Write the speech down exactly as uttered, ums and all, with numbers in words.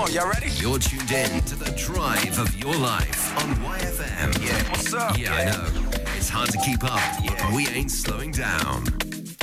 y'all ready? You're tuned in to the drive of your life on Y F M. Yeah, what's up? Yeah, yeah. I know. It's hard to keep up, yeah. But we ain't slowing down.